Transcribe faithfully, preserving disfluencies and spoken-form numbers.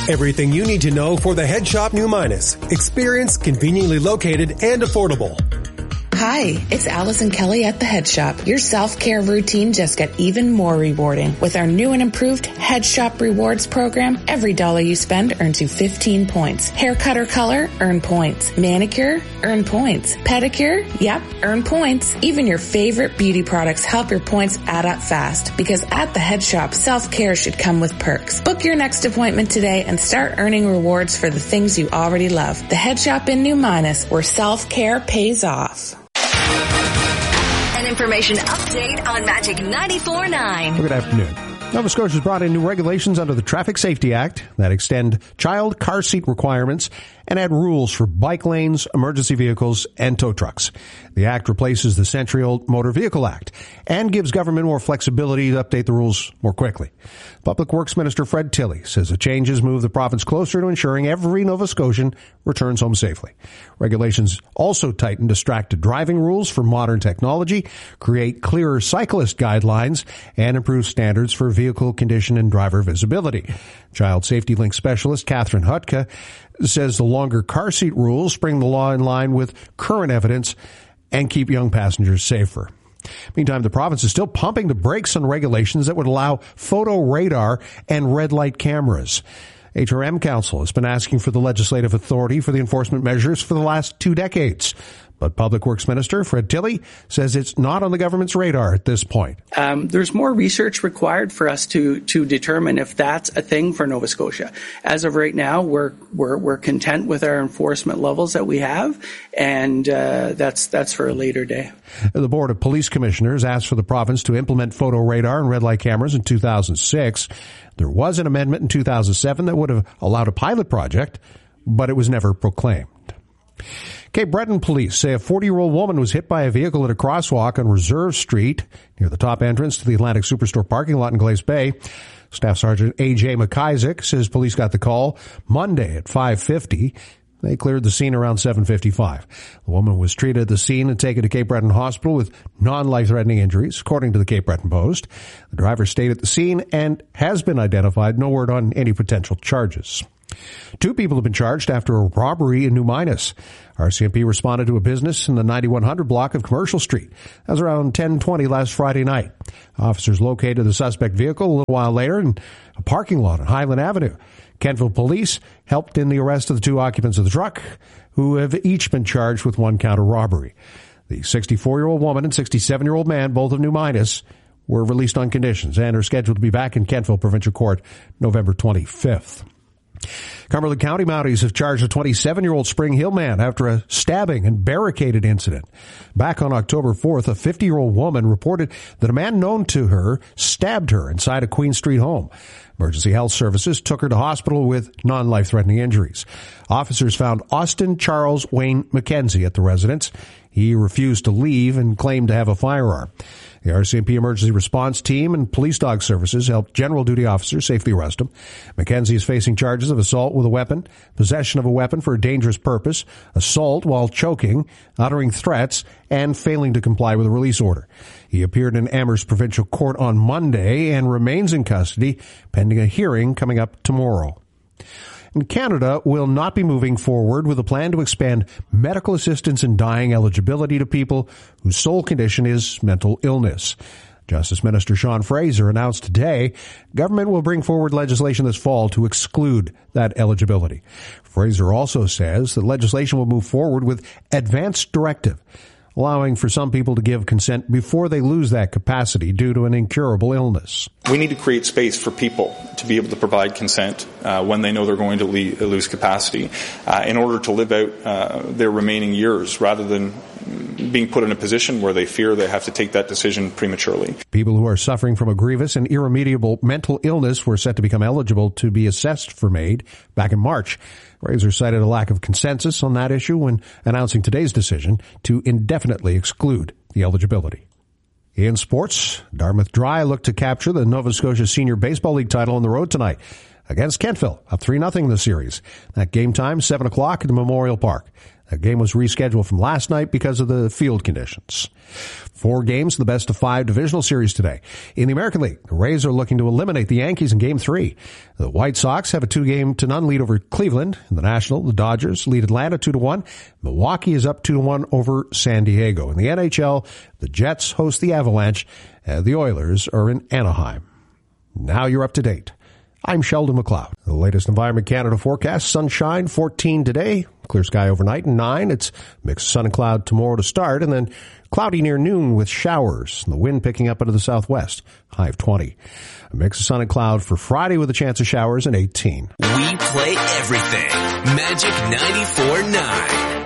Everything you need to know for the Head Shop New Minas. Experience, conveniently located, and affordable. Hi, it's Allison Kelly at the Head Shop. Your self-care routine just got even more rewarding. With our new and improved Head Shop Rewards program, every dollar you spend earns you fifteen points. Haircut or color? Earn points. Manicure? Earn points. Pedicure? Yep, earn points. Even your favorite beauty products help your points add up fast. Because at the Head Shop, self-care should come with perks. Book your next appointment today and start earning rewards for the things you already love. The Head Shop in New Minas, where self-care pays off. An information update on Magic ninety-four point nine. Good afternoon. Nova Scotia has brought in new regulations under the Traffic Safety Act that extend child car seat requirements and add rules for bike lanes, emergency vehicles, and tow trucks. The act replaces the century-old Motor Vehicle Act and gives government more flexibility to update the rules more quickly. Public Works Minister Fred Tilley says the changes move the province closer to ensuring every Nova Scotian returns home safely. Regulations also tighten distracted driving rules for modern technology, create clearer cyclist guidelines, and improve standards for vehicle condition and driver visibility. Child Safety Link Specialist Catherine Hutka says the longer car seat rules bring the law in line with current evidence and keep young passengers safer. Meantime, the province is still pumping the brakes on regulations that would allow photo radar and red light cameras. H R M Council has been asking for the legislative authority for the enforcement measures for the last two decades. But Public Works Minister Fred Tilley says it's not on the government's radar at this point. Um, there's more research required for us to to determine if that's a thing for Nova Scotia. As of right now, we're we're we're content with our enforcement levels that we have, and uh, that's that's for a later day. The Board of Police Commissioners asked for the province to implement photo radar and red light cameras in two thousand six. There was an amendment in two thousand seven that would have allowed a pilot project, but it was never proclaimed. Cape Breton police say a forty-year-old woman was hit by a vehicle at a crosswalk on Reserve Street near the top entrance to the Atlantic Superstore parking lot in Glace Bay. Staff Sergeant A J McIsaac says police got the call Monday at five fifty. They cleared the scene around seven fifty-five. The woman was treated at the scene and taken to Cape Breton Hospital with non-life-threatening injuries, according to the Cape Breton Post. The driver stayed at the scene and has been identified. No word on any potential charges. Two people have been charged after a robbery in New Minas. R C M P responded to a business in the ninety-one hundred block of Commercial Street. That was around ten twenty last Friday night. Officers located the suspect vehicle a little while later in a parking lot on Highland Avenue. Kentville police helped in the arrest of the two occupants of the truck, who have each been charged with one count of robbery. The sixty-four-year-old woman and sixty-seven-year-old man, both of New Minas, were released on conditions and are scheduled to be back in Kentville Provincial Court November twenty-fifth. Cumberland County Mounties have charged a twenty-seven-year-old Spring Hill man after a stabbing and barricaded incident. Back on October fourth, a fifty-year-old woman reported that a man known to her stabbed her inside a Queen Street home. Emergency Health Services took her to hospital with non-life-threatening injuries. Officers found Austin Charles Wayne McKenzie at the residence. He refused to leave and claimed to have a firearm. The R C M P Emergency Response Team and Police Dog Services helped general duty officers safely arrest him. McKenzie is facing charges of assault with a weapon, possession of a weapon for a dangerous purpose, assault while choking, uttering threats, and failing to comply with a release order. He appeared in Amherst Provincial Court on Monday and remains in custody, pending a hearing coming up tomorrow. And Canada will not be moving forward with a plan to expand medical assistance in dying eligibility to people whose sole condition is mental illness. Justice Minister Sean Fraser announced today government will bring forward legislation this fall to exclude that eligibility. Fraser also says that legislation will move forward with advance directive, allowing for some people to give consent before they lose that capacity due to an incurable illness. We need to create space for people to be able to provide consent uh, when they know they're going to le- lose capacity uh, in order to live out uh, their remaining years rather than being put in a position where they fear they have to take that decision prematurely. People who are suffering from a grievous and irremediable mental illness were set to become eligible to be assessed for MAID back in March. Fraser cited a lack of consensus on that issue when announcing today's decision to indefinitely exclude the eligibility. In sports, Dartmouth Dry looked to capture the Nova Scotia Senior Baseball League title on the road tonight against Kentville, up three nothing in the series. That game time, seven o'clock at the Memorial Park. The game was rescheduled from last night because of the field conditions. Four games, the best of five divisional series today. In the American League, the Rays are looking to eliminate the Yankees in Game three. The White Sox have a two-game to none lead over Cleveland. In the National, the Dodgers lead Atlanta two to one. Milwaukee is up two to one over San Diego. In the N H L, the Jets host the Avalanche. Uh, the Oilers are in Anaheim. Now you're up to date. I'm Sheldon McLeod. The latest Environment Canada forecast, sunshine, fourteen today, clear sky overnight, and nine. It's mixed sun and cloud tomorrow to start, and then cloudy near noon with showers, and the wind picking up into the southwest, high of twenty. A mix of sun and cloud for Friday with a chance of showers and eighteen. We play everything. Magic ninety-four point nine.